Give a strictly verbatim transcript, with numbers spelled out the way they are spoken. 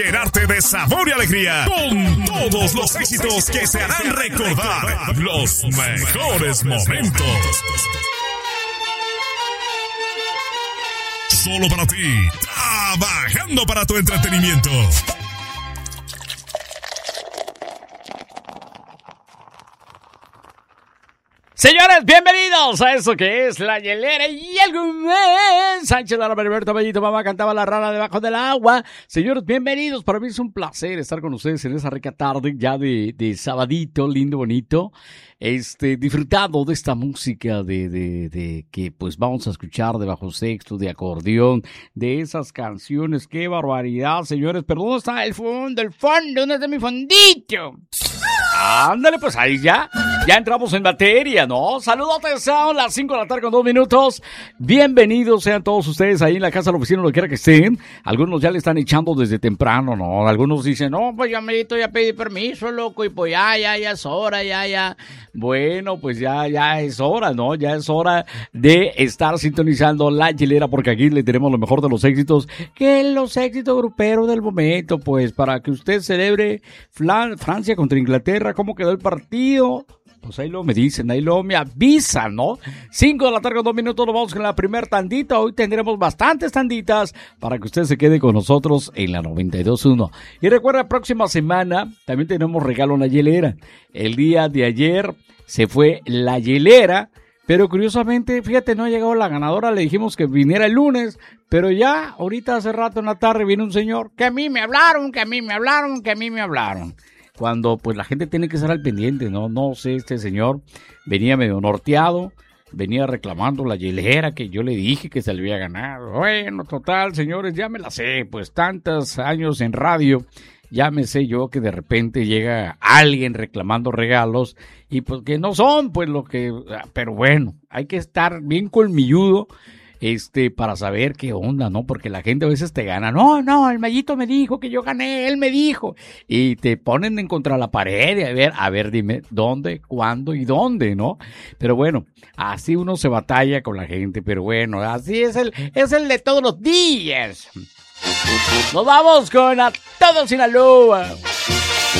Llenarte de sabor y alegría con todos los éxitos que se harán recordar los mejores momentos. Solo para ti, trabajando para tu entretenimiento. Señores, bienvenidos a eso que es La Hielera y algún mes. Sánchez, Lara, Heriberto, Bellito, mamá cantaba la rana debajo del agua. Señores, bienvenidos. Para mí es un placer estar con ustedes en esa rica tarde ya de, de sabadito, lindo, bonito. Este, disfrutado de esta música de, de, de que pues vamos a escuchar de bajo sexto, de acordeón, de esas canciones. ¡Qué barbaridad, señores! Pero ¿dónde está el fondo, el fondo? ¿Dónde está mi fondito? Ándale, pues ahí ya, ya entramos en materia, ¿no? Saludotes, son las cinco de la tarde con dos minutos. Bienvenidos sean todos ustedes ahí en la casa, de la oficina, donde quiera que estén. Algunos ya le están echando desde temprano, ¿no? Algunos dicen, no, pues ya me ya pedí permiso, loco, y pues ya, ya, ya es hora, ya, ya. Bueno, pues ya, ya es hora, ¿no? Ya es hora de estar sintonizando La Hielera, porque aquí le tenemos lo mejor de los éxitos, que los éxitos gruperos del momento, pues, para que usted celebre Flan- Francia contra Inglaterra. ¿Cómo quedó el partido? Pues ahí luego me dicen, ahí luego me avisan, ¿no? Cinco de la tarde con dos minutos, nos vamos con la primer tandita. Hoy tendremos bastantes tanditas para que usted se quede con nosotros en la noventa y dos punto uno. Y recuerda, próxima semana también tenemos regalo en La Hielera. El día de ayer se fue La Hielera, pero curiosamente, fíjate, no ha llegado la ganadora. Le dijimos que viniera el lunes, pero ya ahorita hace rato en la tarde viene un señor que a mí me hablaron, que a mí me hablaron, que a mí me hablaron. Cuando pues la gente tiene que estar al pendiente, ¿no? No sé, este señor venía medio norteado, venía reclamando La Hielera, que yo le dije que se le había ganado. Bueno, total, señores, ya me la sé, pues tantos años en radio, ya me sé yo que de repente llega alguien reclamando regalos y pues que no son pues lo que... Pero bueno, hay que estar bien colmilludo. Este, para saber qué onda, ¿no? Porque la gente a veces te gana. No, no, el Mayito me dijo que yo gané, él me dijo. Y te ponen en contra la pared y a ver, a ver, dime, ¿dónde, cuándo y dónde, no? Pero bueno, así uno se batalla con la gente, pero bueno, así es el, es el de todos los días. Nos vamos con A Todo Sinaloa.